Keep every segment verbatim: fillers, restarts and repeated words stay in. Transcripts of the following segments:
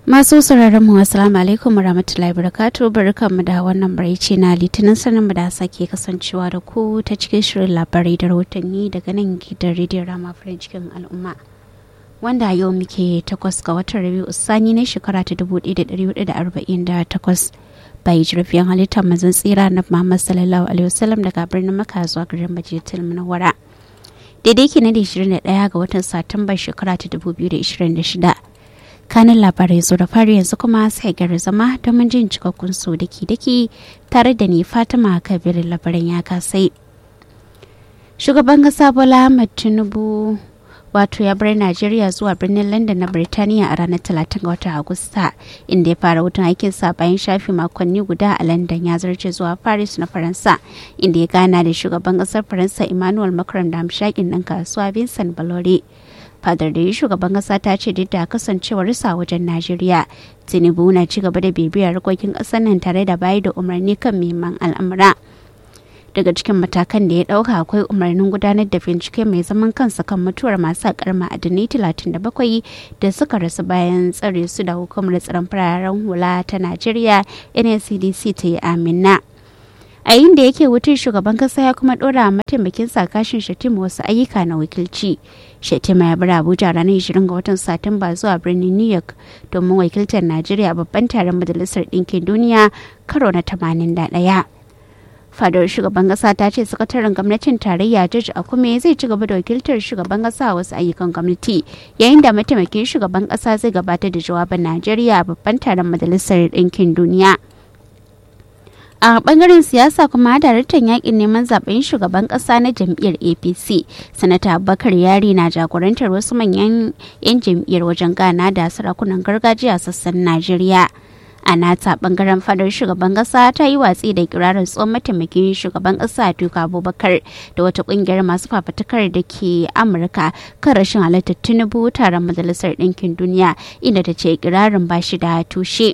Masu sauraron mu assalamu alaikum warahmatullahi wabarakatuh, barkanmu da wannan baraice na litinin sanin mu da sake kasancewa da ku ta cikin shirin labarai da rahotanni daga nan gidan rediyon Rama farin cikin al'umma, wanda yau muke takwas ga watan Rabiu Sani na shekara ta dubu ɗaya da ɗari hudu da arba'in da takwas bai jirfiyan halittar mazan tsira na Muhammad sallallahu alaihi wasallam daga birnin Makka zuwa garin Madinatul Munawwara, daidai kenan da ishirin da ɗaya ga watan Satumba shekara ta dubu biyu da ishirin da shida. Kanin labarai zo da fari yanzu kuma sai gari zama domin jin cikakkun su daki-daki tare da ni Fatima Kabirin labaran ya kasai. Shugaban kasa Bola Ahmed Tinubu wato ya bar Najeriya zuwa birnin London na Birtaniya a ranar talatin ga watan Agusta, inda ya fara hutun aikin sa bayan shafi makonni guda a London. Ya zarce zuwa Paris na Faransa, inda ya gana da shugaban kasar Faransa Emmanuel Macron da hamshakin ɗan kasuwa Vincent Bolloré. Fadar da shugaban kasa ta ce duk da kasancewar sa wajen Najeriya, Tinubu na ci gaba da bibiyar harkokin kasar nan tare da bayar da umarni kan muhimman al'amura. Daga cikin matakan da ya dauka akwai umarnin gudanar da bincike mai zaman kansa kan mutuwar masu haƙar ma'adanai talatin da bakwai da suka rasu bayan tsare su da hukumar tsaron fararen hula ta Najeriya N S C D C ta yi amina. A yayin da yake wutar, shugaban kasa ya kuma dora mataimakin sa Kashin Shettima wasu ayyuka na wakilci. Shettima ya bar Abuja ranar ishirin ga watan Satumba zuwa birnin New York domin wakiltar Najeriya a babban taron Majalisar Ɗinkin Duniya karo na tamanin da ɗaya. Fadar shugaban kasa ta ce sakataren gwamnatin tarayya George Akume zai ci gaba da wakiltar shugaban kasa a wasu ayyukan gwamnati, yayin da mataimakin shugaban kasa zai gabatar da jawabin Najeriya a babban taron Majalisar Ɗinkin Duniya. A bangaren siyasa kuma, daraktan yakin neman zaben shugaban kasa na jam'iyyar A P C sanata Abubakar Yari na jagorantar wasu manyan 'yan jam'iyyar wajen gana da sarakunan gargajiya sassan Najeriya. A nata bangaren, fadar shugaban kasa ta yi watsi da kirarin tsohon mataimakin shugaban kasa Atiku Abubakar da wata kungiyar masu fafatukar da ke Amurka kan rashin halartar Tinubu taron Majalisar Ɗinkin Duniya, inda ta ce kirarin ba shi da tushe.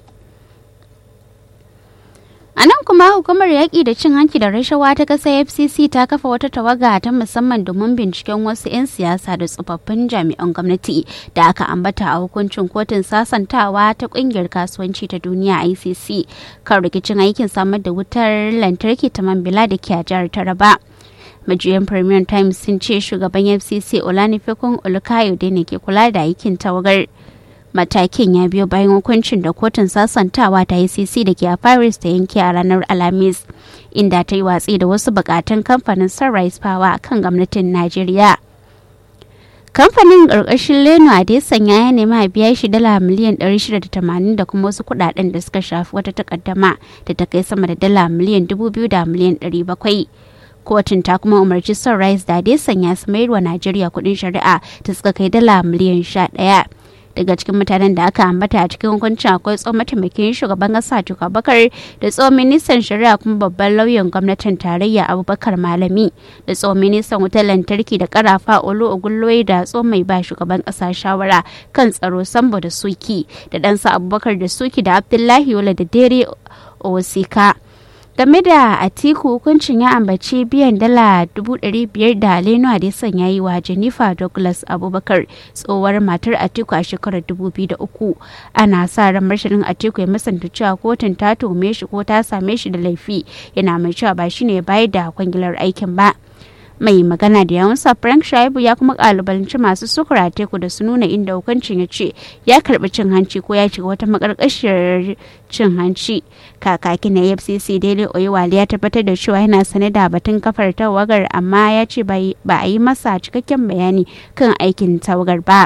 A nan kuma, hukumar yaƙi da cin hanci da rashawa ta ƙasa F C C ta kafa wata tawaga ta musamman domin binciken wasu 'yan siyasa da tsofaffin jami'an gwamnati da aka ambata a hukuncin kotun sasantawa ta ƙungiyar kasuwanci ta duniya I C C kan rikicin aikin samar da wutar lantarki ta Mambila da ke a jihar Taraba. Majiyan Premium Times sun ce shugaban F C C Olanifekun Olukayode ne ke kula da aikin tawagar. Matakin ya biyo bayan hukuncin da kotun sasantawa ta I C C da ke a Paris ta yanke a ranar Alhamis, inda ta yi watsi da wasu bukatun kamfanin Sunrise Power kan gwamnatin Najeriya. Kamfanin ƙarƙashin Leno Adesanya ya nemi a biya shi dala miliyan ɗari shida da tamanin da kuma wasu kuɗaɗen da suka shafi wata takaddama da ta kai sama da dala miliyan dubu biyu da miliyan ɗari bakwai. Kotun ta kuma umarci Sunrise da Adesanya su mayar wa Najeriya kuɗin shari'a da suka kai dala miliyan sha ɗaya. Daga cikin mutanen da aka ambata a cikin hukuncin akwai tsohon mataimakin shugaban kasa Atiku Abubakar da tsohon ministan shari'a kuma babban lauyan gwamnatin tarayya Abubakar Malami da tsohon ministan wutar lantarki da karafa Olu Ogunloye da tsohon mai ba shugaban kasa shawara kan tsaro Sambo da Suki da ɗansa Abubakar da Suki da Abdullahi Yola da Dere Osika. Game da Atiku, hukuncin ya ambaci biyan dala dubu ɗari biyar da Leno Adesanya ya yi wa Jennifer Douglas Abubakar, tsohuwar matar Atiku a shekarar dubu biyu da uku. Ana sa ran martanin Atiku ya musanta cewa kotun ta tuhume shi ko ta same shi da laifi, yana mai cewa ba shine bayar da kwangilar aikin ba. Mai magana da yawansa Frank Shaibu ya kuma kalubalanci masu sukura teku da su nuna inda hukuncin ya ce ya karbi cin hanci ko ya shiga wata makarkashiyar cin hanci. Kakakin na F C C Dele Oyewale ya tabbatar da cewa yana sane da batun kafar tawagar, amma ya ce ba a yi masa cikakken bayani kan aikin tawagar ba.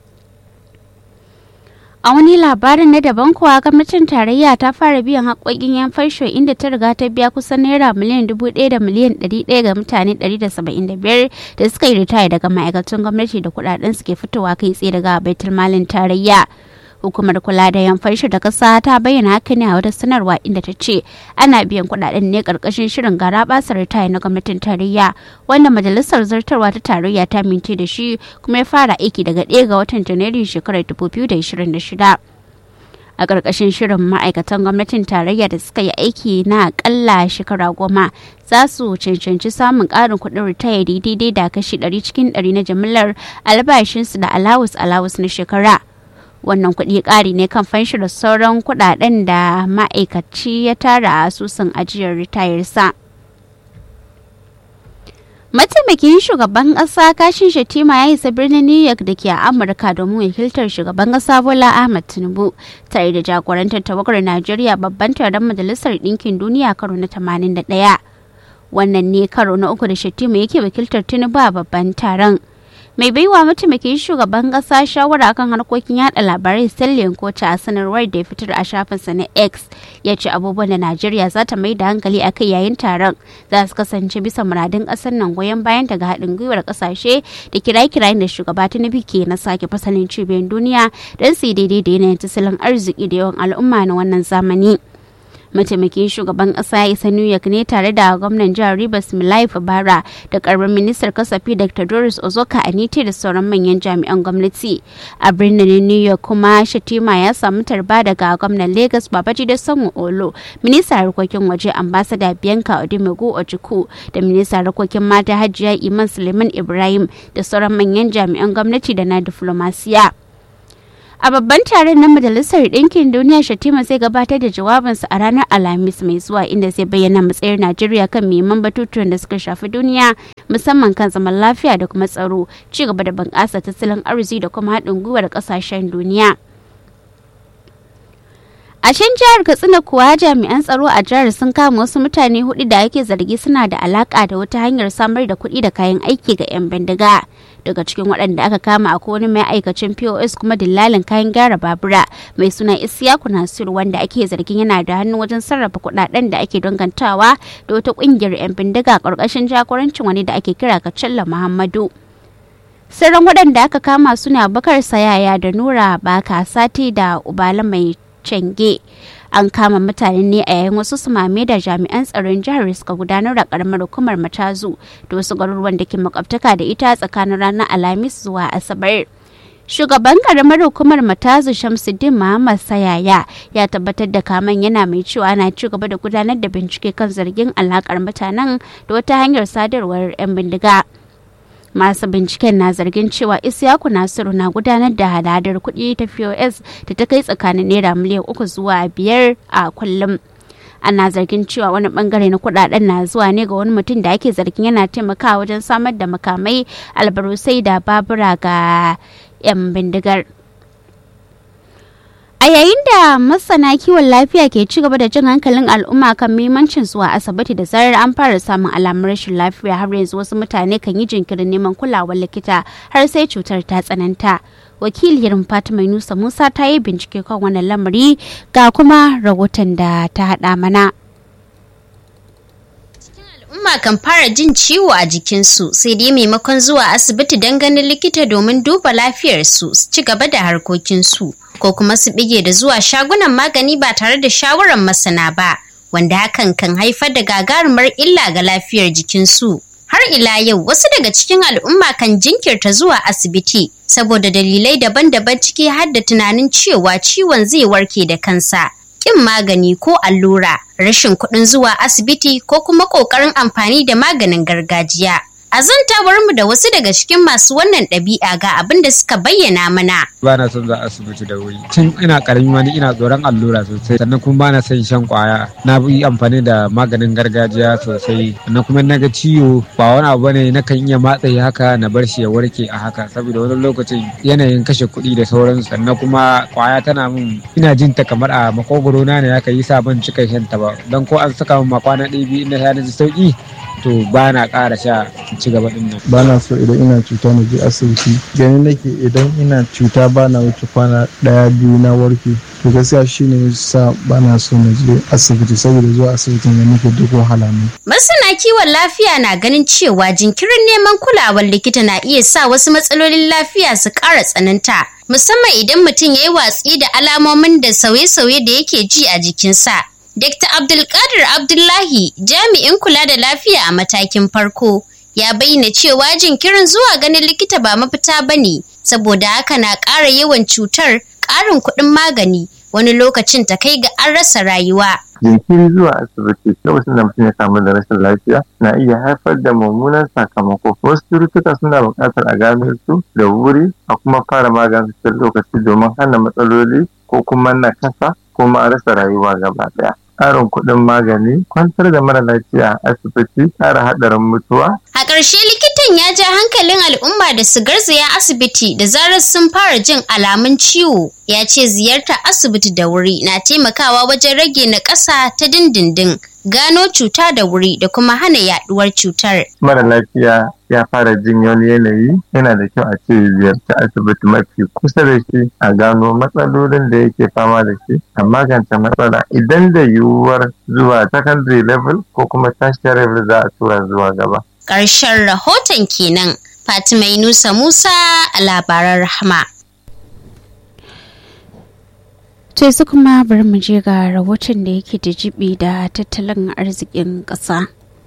A wani labarin na daban kuwa, gwamnatin tarayya ta fara biyan haƙoƙin 'yan fansho, inda ta riga ta biya kusan naira miliyan dubu ɗaya da miliyan ɗari ɗaya ga mutane ɗari da saba'in da biyar da suka yi ritaya daga ma'aikatan gwamnati da kuɗaɗen suke fitowa kai tsaye daga baitul malin tarayya. Hukumar kula da yan fansho da kasa ta bayyana haka ne a wata sanarwa, inda ta ce ana biyan kudaden ne karkashin shirin gara basar ritaya na gwamnatin tarayya, wanda majalisar zartarwa ta tarayya ta mince da shi kuma ya fara aiki daga ɗaya ga watan Janairu shekarar dubu biyu da ashirin da shida. A ƙarƙashin shirin, ma'aikatan gwamnatin tarayya da suka yi aiki na akalla shekara goma za su cancanci samun ƙarin kuɗin ritaya daidai da kashi ɗari cikin ɗari na jimillar albashinsu da alawus alawus na shekara. Wannan kuɗi ƙari ne kan fanshi da sauran kuɗaɗen da ma'aikaci ya tara a asusun ajiyar ritayarsa. Mataimakin shugaban ƙasa Kashin Shettima ya isa birnin New York da ke a Amurka domin wakiltar shugaban ƙasa Bola Ahmed Tinubu tare da jagorantar tawagar Najeriya babban taron Majalisar Ɗinkin Duniya karo na tamanin da ɗaya. Wannan ne karo na uku da Shettima yake wakiltar Tinubu a babban taron. Mai baiwa mataimakin shugaban kasa shawara akan harkokin yada labarai Stanley Nkota a sanarwar da ya fitar a shafinsa na X ya ce abubuwan da Najeriya za ta mai da hankali a kai yayin taron za su kasance bisa muradun kasar nan goyon bayan daga haɗin gwiwar kasashe da kiraye-kirayen da shugaba Tinubu ke na sake fasalin cibiyar duniya don su yi daidai da yanayin tattalin arziki da yawan al'umma na wannan zamani. Mataimakin shugaban kasa ya isa New York ne tare da gwamnan jihar Rivers Milai Fubara da karamin ministar kasafi Doctor Doris Ozoka Anite da sauran manyan jami'an gwamnati. A birnin New York kuma Shettima ya samu tarba daga gwamnan Lagos Babajide Sanwo-Olu, ministan harkokin waje Ambassador Bianca Odumegu Ojukwu da ministan harkokin mata Hajiya Iman Suleiman Ibrahim da sauran manyan jami'an gwamnati da na diflomasiya. A babban taron na Majalisar Ɗinkin Duniya, Shettima zai gabatar da jawabinsa a ranar Alhamis mai zuwa inda zai bayyana matsayar Najeriya kan muhimman batutuwan da suka shafi duniya musamman kan zaman lafiya da kuma tsaro, ci gaba da bunƙasa tattalin arziki da kuma haɗin gwiwar ƙasashen duniya. A can jihar Katsina kuwa jami'an tsaro a jihar sun kama wasu mutane hudu da ake zargi suna da alaka da wata hanyar samar da kuɗi da kayan aiki ga 'yan bindiga. Daga cikin waɗanda aka kama akwai wani mai aikacin P O S kuma dillalin kayan gyara babura mai suna Isiyaku Nasiru wanda ake zargin yana da hannu wajen sarrafa kuɗaɗen da ake dangantawa da wata ƙungiyar 'yan bindiga ƙarƙashin jagorancin wani da ake kira Kacalla Muhammadu. Sauran waɗanda aka kama suna Bakar Sayaya da Nura Baka Sati da Ubala mai Cenge. An kama mutane ne a yayin wasu sumame da jami'an tsaron jihar suka gudanar da karamar hukumar Matazu da wasu garuruwan da ke makwabtaka da ita tsakanin ranar Alhamis zuwa Asabar. Shugaban karamar hukumar Matazu Shamsuddin Muhammad Sayaya ya tabbatar da kaman yana mai cewa ana ci gaba da gudanar da bincike kan zargin alakar mutanen da wata hanyar sadarwar 'yan bindiga. Masu binciken na zargin cewa Isiyaku Nasiru na gudanar da hadadar kuɗi ta P O S da ta kai tsakanin naira miliyan uku zuwa biyar a kullum. Ana zargin cewa wani bangare na kuɗaɗen na zuwa ne ga wani mutum da ake zargin yana taimakawa wajen samar da makamai, albarusai da babura ga 'yan bindigar. A yayin da masana kiwon lafiya ke ci gaba da jin hankalin al'umma kan muhimmancin zuwa asibiti da zarar an fara samun alamun rashin lafiya, har yanzu wasu mutane kan yi jinkirin neman kulawar likita har sai cutar ta tsananta. Wakiliyar Fatima Yunusa Musa ta yi bincike kan wannan lamari ga kuma rahoton da ta haɗa mana. Al'umma kan fara jin ciwo a jikinsu sai dai maimakon zuwa asibiti don ganin likita domin duba lafiyarsu su ci gaba da harkokinsu ko kuma su bige da zuwa shagunan magani ba tare da shawarar masana ba, wanda hakan kan haifar da gagarumar illa ga lafiyar jikinsu. Har ila yau wasu daga cikin al'umma kan jinkirta zuwa asibiti saboda dalilai daban-daban ciki har da tunanin cewa ciwon zai warke da kansa. Ƙin magani ko allura, rashin kuɗin zuwa asibiti ko kuma ƙoƙarin amfani da maganin gargajiya. A zantawar mu da wasu daga cikin masu wannan ɗabi'a ga abin da suka bayyana mana. Ba na son zuwa asibiti da wuri. Tun ina ƙarami ma ni ina tsoron allura sosai. Sannan kuma ba na son shan ƙwaya. Na yi amfani da maganin gargajiya sosai. Sannan kuma na ga ciwo ba wani abu bane na kan iya matsa haka na bar shi ya warke a haka. Saboda wani lokacin yanayin kashe kuɗi da sauransu. Sannan kuma ƙwaya tana min ina jin ta kamar a makogoro na ne haka yi sa ban cika shan ta ba. Dan ko an saka min makwana ɗaya biyu ina sha na ji sauƙi. To ba na ƙara sha ci gaba din nan. Ba na so idan ina cuta na je asibiti. Gani nake idan ina cuta ba na wuce kwana ɗaya biyu na warke. To gaskiya shine yasa ba na so na je asibiti saboda zuwa asibitin da nake duk wahala ne. Masana kiwon lafiya na ganin cewa jinkirin neman kulawar likita na iya sa wasu matsalolin lafiya su ƙara tsananta. Musamman idan mutum ya yi watsi da alamomin da sauye-sauye da yake ji a jikinsa. Dakta Abdulkadir Abdullahi, jami'in kula da lafiya a matakin farko, ya bayyana cewa jinkirin zuwa ganin likita ba mafita ba ne, saboda haka na ƙara yawan cutar, ƙarin kuɗin magani, wani lokacin ta kai ga an rasa rayuwa. Jinkiri zuwa asibiti lokacin da mutum ya kamu da rashin lafiya na iya haifar da mummunan sakamako. Wasu cututtuka suna buƙatar a gano su da wuri a kuma fara maganin su lokaci domin hana matsaloli ko kuma nakasa ko ma rasa rayuwa gaba ɗaya. Ƙarin kuɗin magani, kwantar da mara lafiya a asibiti, ƙara haɗarin mutuwa. A ƙarshe likitan ya ja hankalin al'umma da su garzaya asibiti da zarar sun fara jin alamun ciwo. Ya ce ziyartar asibiti da wuri na taimakawa wajen rage naƙasa ta dindindin, gano cuta da wuri da kuma hana yaɗuwar cutar. Mara lafiya ya fara jin wani yanayi, yana da kyau a ce ziyarci asibiti mafi kusa da shi a gano matsalolin da yake fama da shi, a magance matsala idan da yiwuwar zuwa secondary level ko kuma tertiary level za a tura zuwa gaba. Ƙarshen rahoton kenan. Fatima Yunusa Musa a labaran Rahama. To su kuma bari mu je ga rahoton da yake da jibi da tattalin arzikin ƙasa.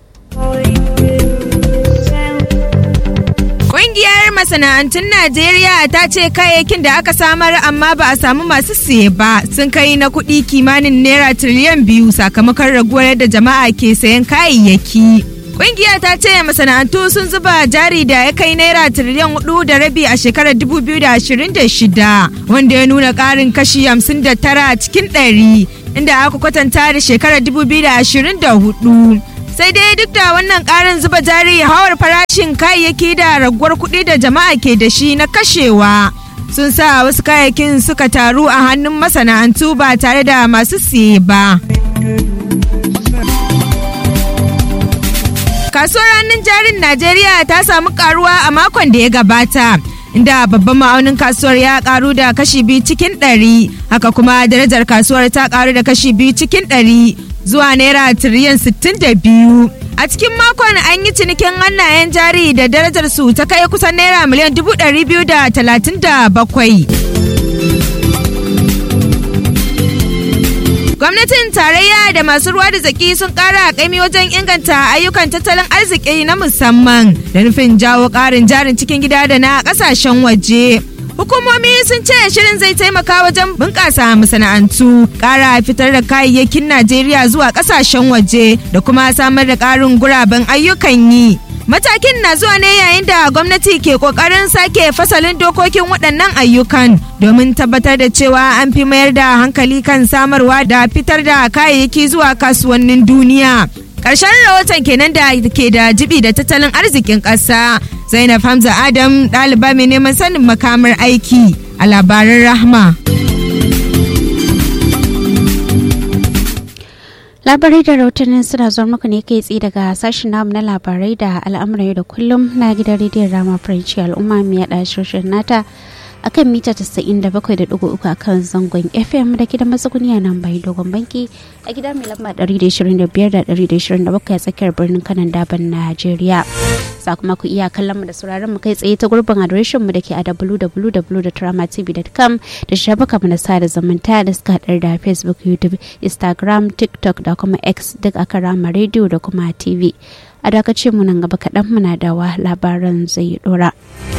Ƙungiyar masana'antun Najeriya ta ce kayayyakin da aka samar amma ba a samu masu siye ba sun kai na kuɗi kimanin naira tiriliyan biyu sakamakon raguwar da jama'a ke sayan kayayyaki. Ƙungiyar ta ce masana'antu sun zuba jari da ya kai naira tiriliyan hudu da rabi a shekarar dubu biyu da ashirin da shida wanda ya nuna ƙarin kashi hamsin da tara cikin ɗari inda aka kwatanta da shekarar dubu biyu da ashirin da hudu. Sai dai duk da wannan ƙarin zuba jari hawar farashin kayayyaki da raguwar kuɗi da jama'a ke da shi na kashewa sun sa wasu kayayyakin suka taru a hannun masana'antu ba tare da masu siye ba. Kasuwar hannun jarin Najeriya ta samu karuwa a makon da ya gabata, inda babban ma'aunin kasuwar ya karu da kashi biyu cikin ɗari, haka kuma darajar kasuwar ta karu da kashi biyu cikin ɗari zuwa naira tiriliyan sittin da biyu. A cikin makon an yi cinikin hannayen jari da darajar su ta kai kusan naira miliyan dubu ɗari biyu da talatin da bakwai. Gwamnatin tarayya da masu ruwa da tsaki sun kara kaimi wajen inganta ayyukan tattalin arziki na musamman da nufin jawo karin jarin cikin gida da na kasashen waje. Hukumomi sun ce shirin zai taimaka wajen bunƙasa masana'antu, ƙara fitar da kayayyakin Najeriya zuwa kasashen waje da kuma samar da ƙarin guraben ayyukan yi. Matakin na zuwa ne yayin da gwamnati ke kokarin sake fasalin dokokin waɗannan ayyukan domin tabbatar da cewa an fi mayar da hankali kan samarwa da fitar da kayayyaki zuwa kasuwannin duniya. Ƙarshen rahoton kenan da ke da jibi da tattalin arzikin ƙasa. Zainab Hamza Adam, ɗaliba mai neman sanin makamar aiki a labaran Rahma. Labarai da rahotannin suna zuwa muku ne kai tsaye daga sashen namu na labarai da al'amuran yau da kullum na gidan rediyon Rama Faranci al'umma mai yaɗa shirin nata akan mita tasa'in da bakwai da ɗigo uku akan zangon F M da gidan matsuguni a nan bai dogon banki a gida mai lamba ɗari da ishirin da biyar da ɗari da ishirin da bakwai a tsakiyar birnin Kanan Daban Najeriya. Za kuma ku iya kallon mu da sauraron mu kai tsaye ta gurbin adireshin mu da ke a w w w dot rama t v dot com da shafuka mu na sada zumunta da suka haɗar da Facebook, YouTube, Instagram, TikTok da kuma X duk aka Rama Radio da kuma T V. A dakace mu nan gaba kaɗan muna dawa labaran zai dora.